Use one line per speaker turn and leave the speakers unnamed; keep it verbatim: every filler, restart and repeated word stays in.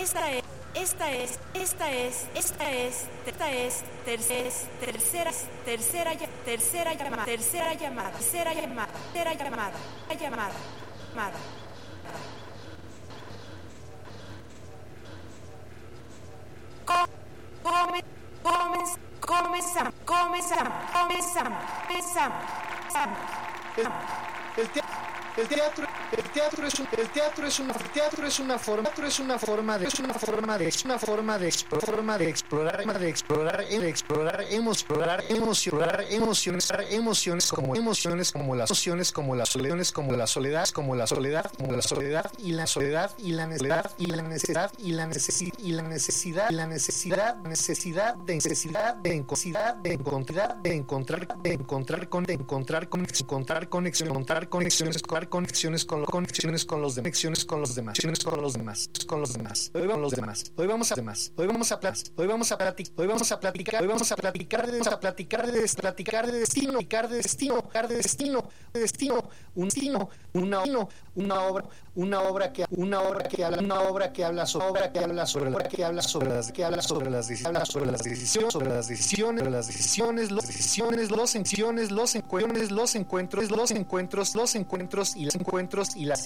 esta es, esta es, esta es, esta es, esta es, tercera, tercera, tercera, tercera llamada, tercera llamada, tercera llamada, tercera llamada, llamada, llamada. Come, come, comenzamos, comenzamos, comenzamos, comenzamos.
El, el teatro, el teatro, el teatro es un, el teatro es una, el teatro es una forma, teatro es una forma de, es una forma de, es una forma de explorar, forma de explorar, de explorar, de explorar, explorar, emocionar, emociones, emociones como emociones como las emociones como las soledades, como la soledad, como la soledad, como la soledad y la soledad y la necesidad y la necesidad y la necesidad y la necesidad y la necesidad, necesidad de necesidad de necesidad de encontrar, de encontrar, de encontrar con, de encontrar con, encontrar conexión, encontrar conexiones, encontrar conexiones con conexiones con los demás, conexiones con los demás, conexiones con los demás, con los demás. Hoy vamos los demás. Hoy vamos a demás. Hoy vamos a platicar. Hoy vamos a platicar. Hoy vamos a platicar. Hoy vamos a platicar de a platicar de platicar de destino, platicar de destino, platicar de destino, de destino, un destino, una una obra, una obra que una obra que habla, una obra que habla sobre obra que habla sobre la que habla sobre las que habla sobre las habla sobre las decisiones, sobre las decisiones, sobre las decisiones, las decisiones, los encuentros, los encuentros, los encuentros, los encuentros, los encuentros y los encuentros y las